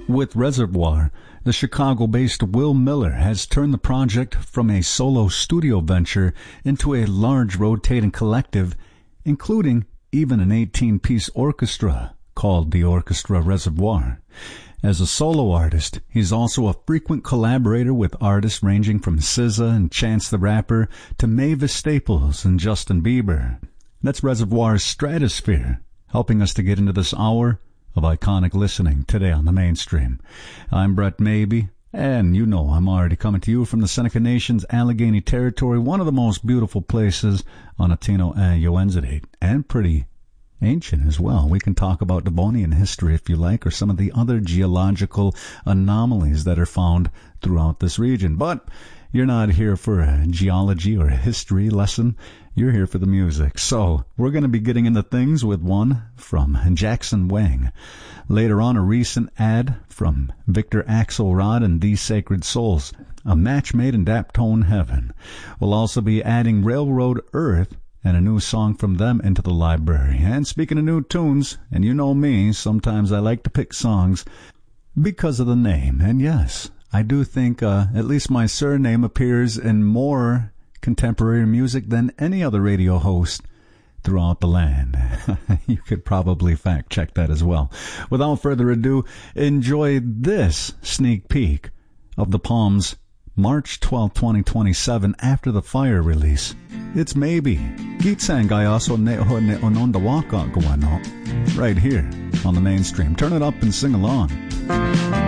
With Reservoir, the Chicago-based Will Miller has turned the project from a solo studio venture into a large rotating collective, including even an 18-piece orchestra called the Orchestra Reservoir. As a solo artist, he's also a frequent collaborator with artists ranging from SZA and Chance the Rapper to Mavis Staples and Justin Bieber. That's Reservoir's Stratosphere, helping us to get into this hour of iconic listening today on the Mainstream. I'm Brett Maybe, and you know I'm already coming to you from the Seneca Nation's Allegheny Territory, one of the most beautiful places on Atino and Yoenzadate, and pretty ancient as well. We can talk about Devonian history if you like, or some of the other geological anomalies that are found throughout this region. But you're not here for a geology or a history lesson. You're here for the music. So we're going to be getting into things with one from Jackson Wang. Later on, a recent ad from Victor Axelrod and These Sacred Souls, a match made in Daptone Heaven. We'll also be adding Railroad Earth and a new song from them into the library. And speaking of new tunes, and you know me, sometimes I like to pick songs because of the name. And yes, I do think at least my surname appears in more contemporary music than any other radio host throughout the land. You could probably fact check that as well. Without further ado, enjoy this sneak peek of the Palms' March 12, 2027 After the Fire release. It's Maybe. Gitsangayaso neho ne ononda waka guano. Right here on the Mainstream. Turn it up and sing along.